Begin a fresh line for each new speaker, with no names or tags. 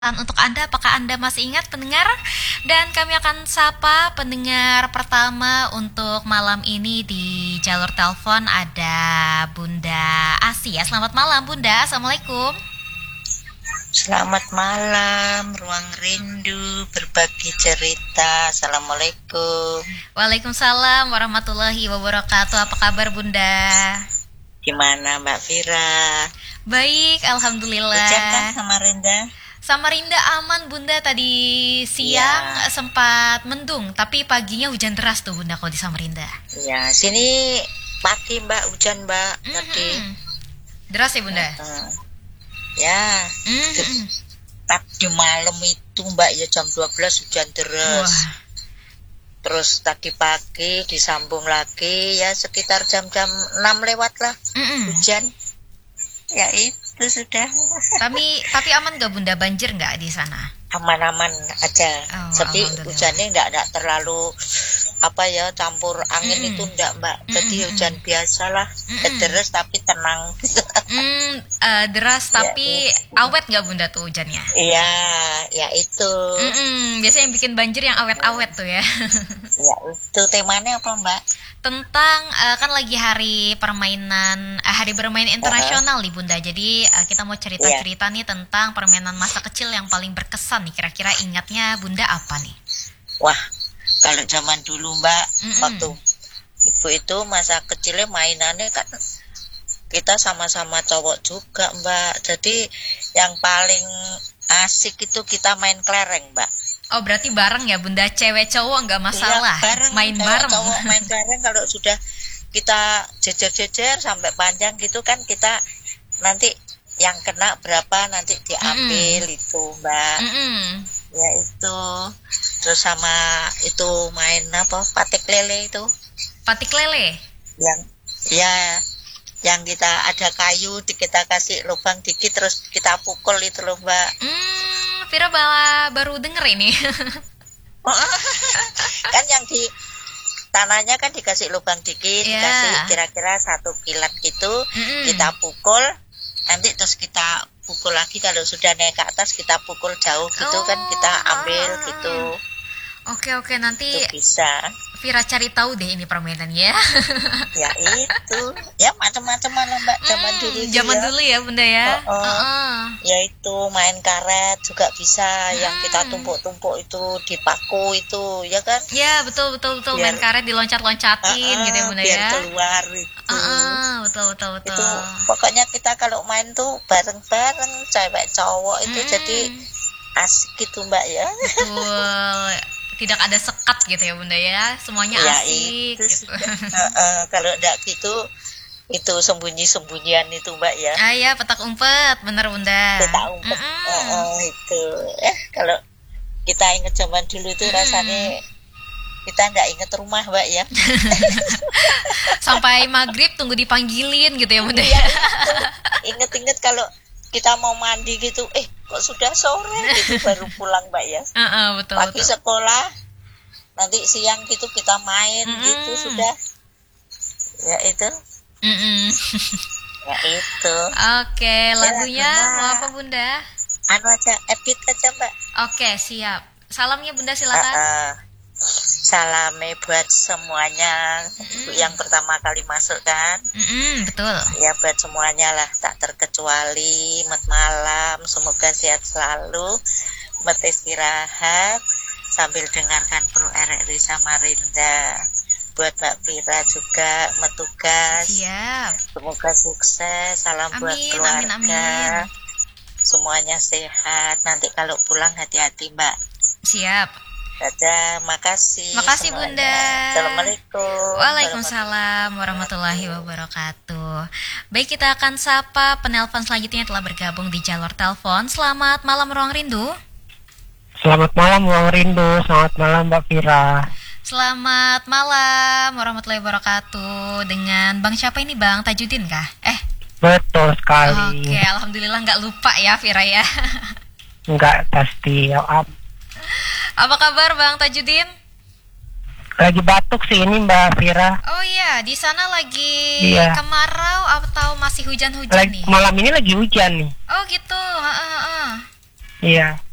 Untuk Anda, apakah Anda masih ingat pendengar? Dan kami akan sapa pendengar pertama untuk malam ini di jalur telepon ada Bunda Asia. Selamat malam Bunda, Assalamualaikum.
Selamat malam, ruang rindu, berbagi cerita. Assalamualaikum.
Waalaikumsalam warahmatullahi wabarakatuh. Apa kabar Bunda?
Gimana Mbak Vira?
Baik, Alhamdulillah.
Hujan kan Samarinda?
Samarinda aman Bunda, tadi siang sempat mendung, tapi paginya hujan deras tuh Bunda kalau di Samarinda.
Ya, sini pagi Mbak, hujan Mbak. Tadi.
Deras ya Bunda?
Ya, tadi malam itu Mbak ya jam 12 hujan deras.
Wah.
Terus tadi pagi disambung lagi ya sekitar jam-jam 6 lewat lah hujan. Ya itu sudah.
Tapi aman gak Bunda, banjir gak di sana?
Aman-aman aja. Tapi
Alhamdulillah.
hujannya enggak terlalu campur angin itu enggak Mbak. Jadi hujan biasa lah. Deras tapi tenang.
Deras tapi awet gak Bunda tuh hujannya?
Iya, ya itu.
Biasanya yang bikin banjir yang awet-awet tuh ya.
Ya itu temanya apa Mbak?
Tentang kan lagi hari permainan hari bermain internasional nih Bunda. Jadi kita mau cerita-cerita nih tentang permainan masa kecil yang paling berkesan nih. Kira-kira ingatnya Bunda apa nih?
Wah, kalau zaman dulu Mbak, waktu ibu itu masa kecilnya mainannya kan kita sama-sama cowok juga Mbak. Jadi yang paling asik itu kita main kelereng Mbak.
Oh berarti bareng ya Bunda, cewek cowok nggak masalah,
Iya, bareng,
main bareng.
Cowok main kelereng kalau sudah kita jejer-jejer sampai panjang gitu kan kita nanti yang kena berapa nanti diambil itu Mbak. Ya itu. Terus sama itu main patik lele itu.
Patik lele?
Yang kita ada kayu kita kasih lubang dikit terus kita pukul itu loh Mbak.
Vira baru denger ini.
Kan yang di tanahnya kan dikasih lubang dikit, dikasih kira-kira 1 kilat gitu, kita pukul, nanti terus kita pukul lagi kalau sudah naik ke atas kita pukul jauh gitu kan kita ambil gitu.
Oke, nanti
itu bisa.
Vira cari tahu deh ini permainannya.
Ya itu, ya macam-macam lah Mbak zaman dulu.
Zaman dulu ya Bunda ya.
Ya itu main karet juga bisa, yang kita tumpuk-tumpuk itu dipaku itu, ya kan?
Ya betul biar, main karet diloncat-loncatin gitu ya Bunda
biar
ya.
Keluar itu.
Betul.
Itu pokoknya kita kalau main tuh bareng-bareng cewek cowok itu jadi asik gitu Mbak ya.
Betul. Tidak ada sekat gitu ya Bunda ya, semuanya asik
itu
gitu.
Kalau enggak gitu itu sembunyi-sembunyian itu Mbak ya.
Ya petak umpet, bener Bunda.
Petak umpet. Itu kalau kita ingat zaman dulu itu rasanya kita enggak ingat rumah Mbak ya.
Sampai maghrib tunggu dipanggilin gitu ya Bunda.
Iya, inget-inget kalau kita mau mandi gitu, kok sudah sore gitu baru pulang Mbak ya.
Betul.
Pagi sekolah, nanti siang gitu kita main gitu sudah. Ya itu. Ya itu.
Oke, lagunya mau apa Bunda?
Anu aja, edit aja Mbak.
Oke, siap. Salamnya Bunda silakan.
Salame buat semuanya. Yang pertama kali masuk kan.
Betul.
Ya buat semuanya lah, tak terkecuali. Selamat malam, semoga sehat selalu, istirahat sambil dengarkan Pro RRI Samarinda. Buat Mbak Vira juga tugas.
Siap.
Semoga sukses. Salam buat keluarga.
Amin.
Semuanya sehat. Nanti kalau pulang hati-hati Mbak.
Siap.
Dadah, makasih semuanya.
Bunda.
Assalamualaikum.
Waalaikumsalam warahmatullahi wabarakatuh. Baik, kita akan sapa penelpon selanjutnya yang telah bergabung di jalur telepon. Selamat malam Ruang Rindu.
Selamat malam Ruang Rindu. Selamat malam Mbak Vira.
Selamat malam warahmatullahi wabarakatuh. Dengan Bang siapa ini Bang Tajudin kah?
Betul sekali.
Oke, alhamdulillah nggak lupa ya Vira ya.
Enggak pasti.
Apa kabar Bang Tajudin?
Lagi batuk sih ini Mbak Vira.
Oh iya, di sana lagi
Iya.
kemarau atau masih hujan-hujan nih?
Malam ini lagi hujan nih.
Oh gitu.
Iya.